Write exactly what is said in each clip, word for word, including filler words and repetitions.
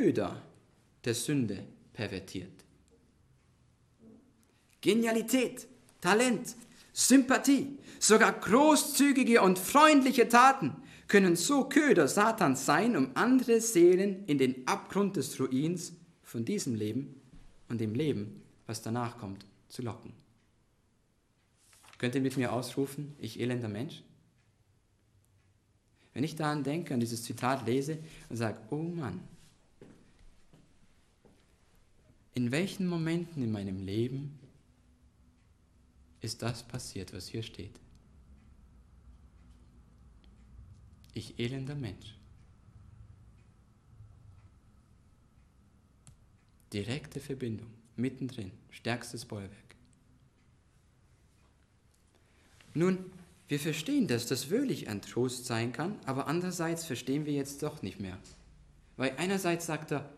Köder der Sünde pervertiert. Genialität, Talent, Sympathie, sogar großzügige und freundliche Taten können so Köder Satans sein, um andere Seelen in den Abgrund des Ruins von diesem Leben und dem Leben, was danach kommt, zu locken. Könnt ihr mit mir ausrufen, ich elender Mensch? Wenn ich daran denke, an dieses Zitat lese und sage, oh Mann, in welchen Momenten in meinem Leben ist das passiert, was hier steht? Ich elender Mensch. Direkte Verbindung, mittendrin, stärkstes Bollwerk. Nun, wir verstehen, dass das wirklich ein Trost sein kann, aber andererseits verstehen wir jetzt doch nicht mehr. Weil einerseits sagt er,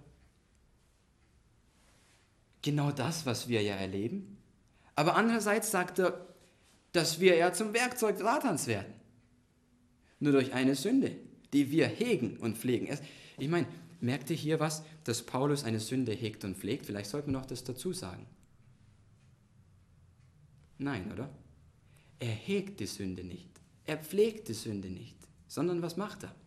genau das, was wir ja erleben, aber andererseits sagt er, dass wir ja zum Werkzeug Satans werden. Nur durch eine Sünde, die wir hegen und pflegen. Ich meine, merkt ihr hier was, dass Paulus eine Sünde hegt und pflegt? Vielleicht sollten wir noch das dazu sagen. Nein, oder? Er hegt die Sünde nicht. Er pflegt die Sünde nicht. Sondern was macht er?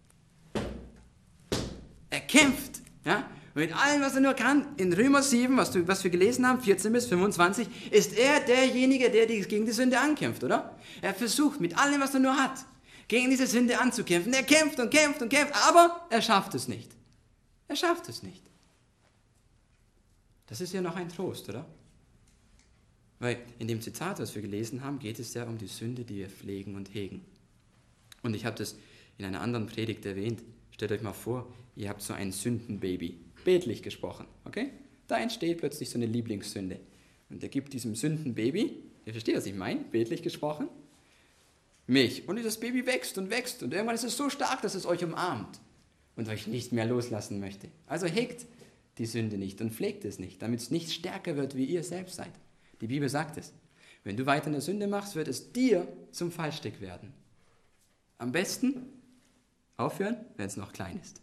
Er kämpft. Ja? Mit allem, was er nur kann. In Römer sieben, was, du, was wir gelesen haben, vierzehn bis fünfundzwanzig, ist er derjenige, der die, gegen die Sünde ankämpft, oder? Er versucht mit allem, was er nur hat, gegen diese Sünde anzukämpfen. Er kämpft und kämpft und kämpft, aber er schafft es nicht. Er schafft es nicht. Das ist ja noch ein Trost, oder? Weil in dem Zitat, was wir gelesen haben, geht es ja um die Sünde, die wir pflegen und hegen. Und ich habe das in einer anderen Predigt erwähnt. Stellt euch mal vor, ihr habt so ein Sündenbaby, bildlich gesprochen, okay? Da entsteht plötzlich so eine Lieblingssünde. Und er gibt diesem Sündenbaby, ihr versteht, was ich meine, bildlich gesprochen, Milch. Und dieses Baby wächst und wächst und irgendwann ist es so stark, dass es euch umarmt und euch nicht mehr loslassen möchte. Also hegt die Sünde nicht und pflegt es nicht, damit es nicht stärker wird, wie ihr selbst seid. Die Bibel sagt es. Wenn du weiter in der Sünde machst, wird es dir zum Fallstrick werden. Am besten aufhören, wenn es noch klein ist.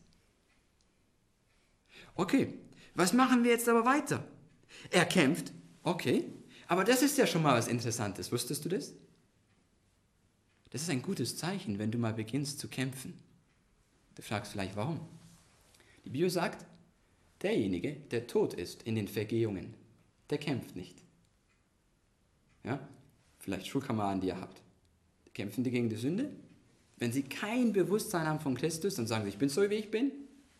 Okay, was machen wir jetzt aber weiter? Er kämpft, okay, aber das ist ja schon mal was Interessantes. Wusstest du das? Das ist ein gutes Zeichen, wenn du mal beginnst zu kämpfen. Du fragst vielleicht, warum? Die Bibel sagt, derjenige, der tot ist in den Vergehungen, der kämpft nicht. Ja? Vielleicht Schulkameraden, die ihr habt. Kämpfen die gegen die Sünde? Wenn sie kein Bewusstsein haben von Christus und sagen, ich bin so, wie ich bin.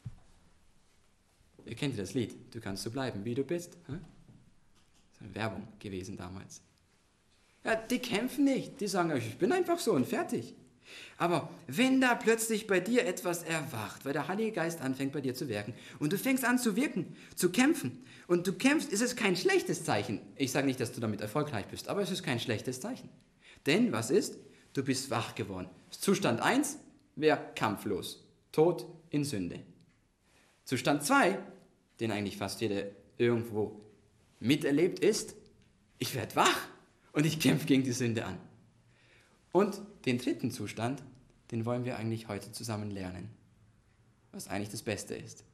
Ihr kennt das Lied, du kannst so bleiben, wie du bist. Das ist eine Werbung gewesen damals. Ja, die kämpfen nicht, die sagen, ich bin einfach so und fertig. Aber wenn da plötzlich bei dir etwas erwacht, weil der Heilige Geist anfängt bei dir zu wirken und du fängst an zu wirken, zu kämpfen und du kämpfst, ist es kein schlechtes Zeichen. Ich sage nicht, dass du damit erfolgreich bist, aber es ist kein schlechtes Zeichen. Denn was ist? Du bist wach geworden. Zustand eins wäre kampflos, tot in Sünde. Zustand zwei, den eigentlich fast jeder irgendwo miterlebt, ist, ich werde wach und ich kämpfe gegen die Sünde an. Und den dritten Zustand, den wollen wir eigentlich heute zusammen lernen, was eigentlich das Beste ist.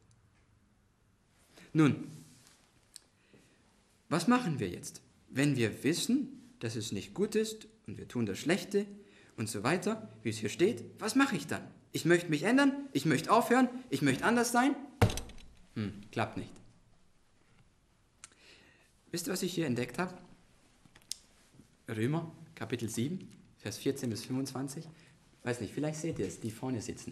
Nun, was machen wir jetzt, wenn wir wissen, dass es nicht gut ist und wir tun das Schlechte und so weiter, wie es hier steht? Was mache ich dann? Ich möchte mich ändern, ich möchte aufhören, ich möchte anders sein. Hm, klappt nicht. Wisst ihr, was ich hier entdeckt habe? Römer, Kapitel sieben. Vers vierzehn bis fünfundzwanzig. Weiß nicht, vielleicht seht ihr es, die vorne sitzen.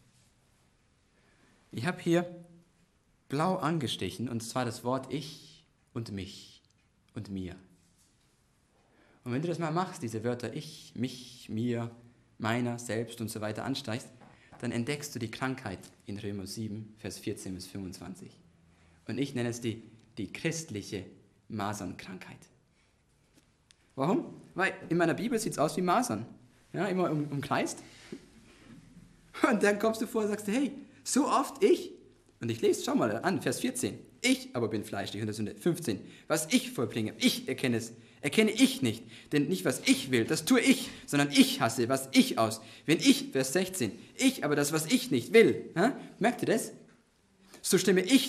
Ich habe hier blau angestrichen, und zwar das Wort ich und mich und mir. Und wenn du das mal machst, diese Wörter ich, mich, mir, meiner, selbst und so weiter anstreichst, dann entdeckst du die Krankheit in Römer sieben, Vers vierzehn bis fünfundzwanzig. Und ich nenne es die, die christliche Masernkrankheit. Warum? Weil in meiner Bibel sieht es aus wie Masern. Ja, immer um, umkreist. Und dann kommst du vor und sagst, hey, so oft ich, und ich lese, schau mal an, Vers vierzehn, ich aber bin fleischlich und der Sünde. fünfzehn, was ich vollbringe, ich erkenne es, erkenne ich nicht, denn nicht was ich will, das tue ich, sondern ich hasse, was ich aus. Wenn ich, Vers sechzehn, ich aber das, was ich nicht will, ja, merkt ihr das? So stimme ich